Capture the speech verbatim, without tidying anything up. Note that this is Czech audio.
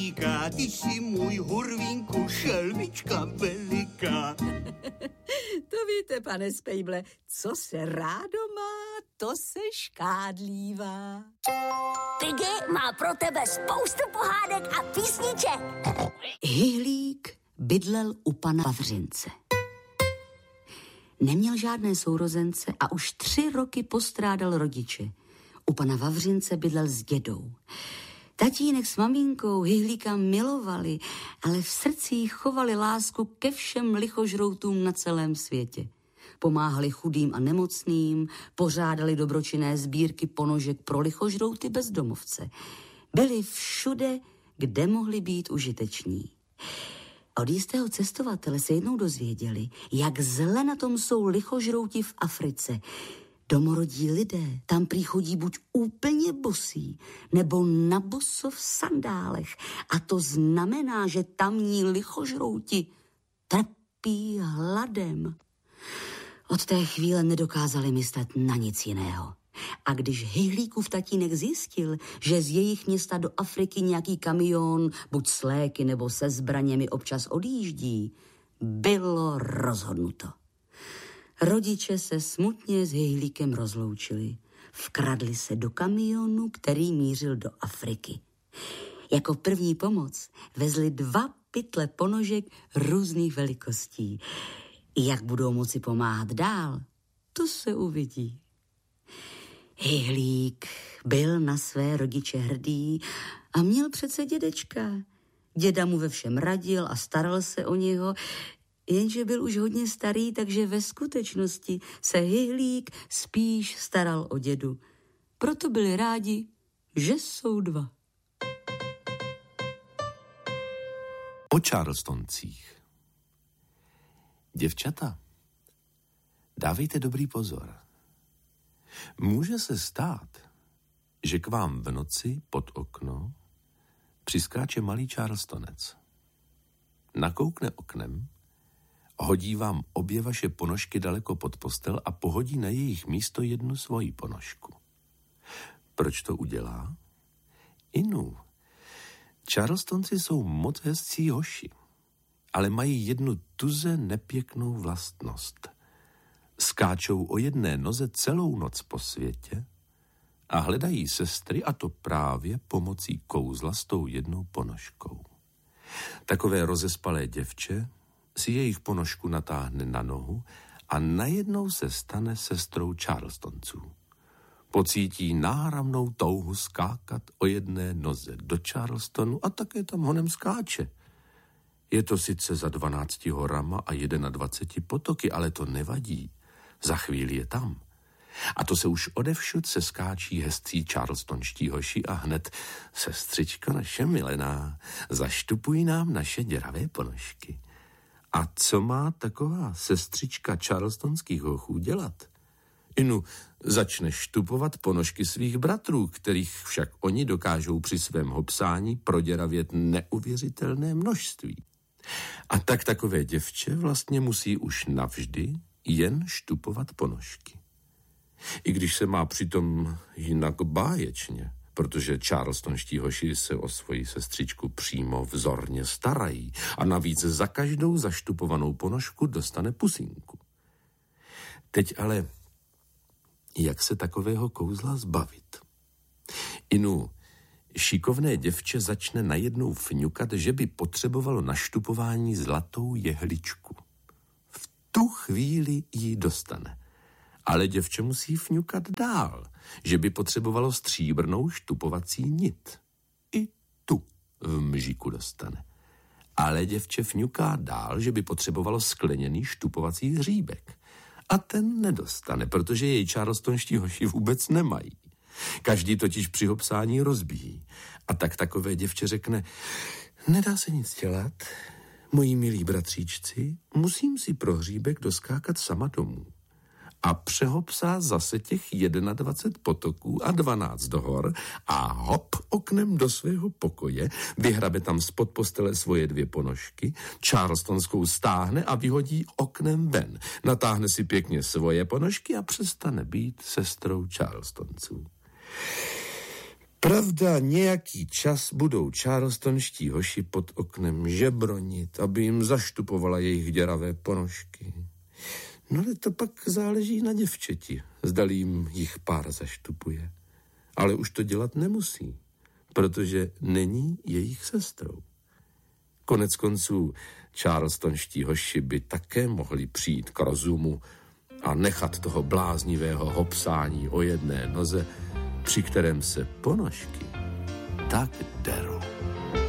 Ty jsi můj hurvínku, šelmička veliká. To víte, pane Spejble, co se rádo má, to se škádlívá. Piggy má pro tebe spoustu pohádek a písniček. Hyhlík bydlel u pana Vavřince. Neměl žádné sourozence a už tři roky postrádal rodiče. U pana Vavřince bydlel s dědou. Tatínek s maminkou Hyhlíka milovali, ale v srdcích chovali lásku ke všem lichožroutům na celém světě. Pomáhali chudým a nemocným, pořádali dobročinné sbírky ponožek pro lichožrouty bezdomovce. Byli všude, kde mohli být užiteční. Od jistého cestovatele se jednou dozvěděli, jak zle na tom jsou lichožrouti v Africe. Domorodí lidé tam prý chodí buď úplně bosí, nebo na boso v sandálech. A to znamená, že tamní lichožrouti trpí hladem. Od té chvíle nedokázali myslet na nic jiného. A když Hyhlíkův tatínek zjistil, že z jejich města do Afriky nějaký kamion, buď s léky nebo se zbraněmi občas odjíždí, bylo rozhodnuto. Rodiče se smutně s Hyhlíkem rozloučili. Vkradli se do kamionu, který mířil do Afriky. Jako první pomoc vezli dva pytle ponožek různých velikostí. Jak budou moci pomáhat dál, to se uvidí. Hyhlík byl na své rodiče hrdý a měl přece dědečka. Děda mu ve všem radil a staral se o něho, jenže byl už hodně starý, takže ve skutečnosti se Hyhlík spíš staral o dědu. Proto byli rádi, že jsou dva. O Charlestoncích. Děvčata, dávejte dobrý pozor. Může se stát, že k vám v noci pod okno přiskáče malý Charlestonec. Nakoukne oknem, hodí vám obě vaše ponožky daleko pod postel a pohodí na jejich místo jednu svoji ponožku. Proč to udělá? Inu, Charlestonci jsou moc hezcí hoši, ale mají jednu tuze nepěknou vlastnost. Skáčou o jedné noze celou noc po světě a hledají sestry, a to právě pomocí kouzla s tou jednou ponožkou. Takové rozespalé děvče si jejich ponožku natáhne na nohu a najednou se stane sestrou Charlestonců. Pocítí náramnou touhu skákat o jedné noze do Charlestonu a také tam honem skáče. Je to sice za dvanácti horama a jedenadvaceti potoky, ale to nevadí. Za chvíli je tam. A to se už odevšud se skáčí hezcí charlestonští hoši a hned, sestřičko naše milená, zaštupují nám naše děravé ponožky. A co má taková sestřička charlestonských hochů dělat? Inu, začne štupovat ponožky svých bratrů, kterých však oni dokážou při svém hopsání proděravět neuvěřitelné množství. A tak takové děvče vlastně musí už navždy jen štupovat ponožky. I když se má přitom jinak báječně, protože charlestonští hoši se o svoji sestřičku přímo vzorně starají a navíc za každou zaštupovanou ponožku dostane pusinku. Teď ale, jak se takového kouzla zbavit? Inu, šikovné děvče začne najednou fňukat, že by potřebovalo na štupování zlatou jehličku. V tu chvíli ji dostane. Ale děvče musí fňukat dál, že by potřebovalo stříbrnou štupovací nit. I tu v mžiku dostane. Ale děvče fňuká dál, že by potřebovalo skleněný štupovací hříbek. A ten nedostane, protože jej charlestonští hoši vůbec nemají. Každý totiž při hopsání rozbíjí. A tak takové děvče řekne, nedá se nic dělat, moji milí bratříčci, musím si pro hříbek doskákat sama domů. A přehopsá zase těch jedenadvacet potoků a dvanáct dohor a hop oknem do svého pokoje, vyhrabe tam spod postele svoje dvě ponožky, charlestonskou stáhne a vyhodí oknem ven. Natáhne si pěkně svoje ponožky a přestane být sestrou charlestonců. Pravda, nějaký čas budou charlestonští hoši pod oknem žebronit, aby jim zaštupovala jejich děravé ponožky. No ale to pak záleží na děvčeti, zdali jim jich pár zaštupuje. Ale už to dělat nemusí, protože není jejich sestrou. Konec konců charlestonští hoši by také mohli přijít k rozumu a nechat toho bláznivého hopsání o jedné noze, při kterém se ponožky tak derou.